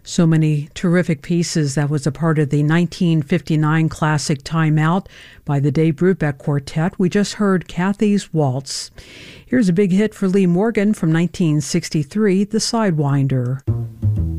So many terrific pieces. That was a part of the 1959 classic Time Out by the Dave Brubeck Quartet. We just heard Kathy's Waltz. Here's a big hit for Lee Morgan from 1963, The Sidewinder.